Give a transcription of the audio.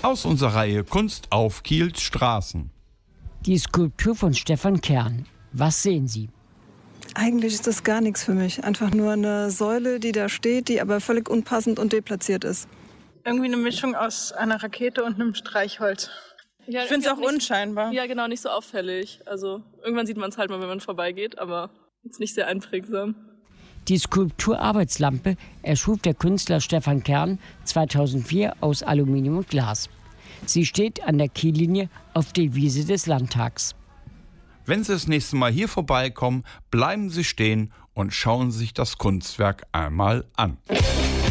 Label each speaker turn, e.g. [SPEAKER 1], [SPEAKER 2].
[SPEAKER 1] Aus unserer Reihe Kunst auf Kiels Straßen.
[SPEAKER 2] Die Skulptur von Stefan Kern. Was sehen Sie?
[SPEAKER 3] Eigentlich ist das gar nichts für mich. Einfach nur eine Säule, die da steht, die aber völlig unpassend und deplatziert ist.
[SPEAKER 4] Irgendwie eine Mischung aus einer Rakete und einem Streichholz.
[SPEAKER 5] Ja,
[SPEAKER 4] ich finde es auch unscheinbar.
[SPEAKER 5] Ja, genau, nicht so auffällig. Also irgendwann sieht man es halt mal, wenn man vorbeigeht, aber jetzt nicht sehr einprägsam.
[SPEAKER 2] Die Skulptur Arbeitslampe erschuf der Künstler Stefan Kern 2004 aus Aluminium und Glas. Sie steht an der Kiellinie auf der Wiese des Landtags.
[SPEAKER 1] Wenn Sie das nächste Mal hier vorbeikommen, bleiben Sie stehen und schauen sich das Kunstwerk einmal an.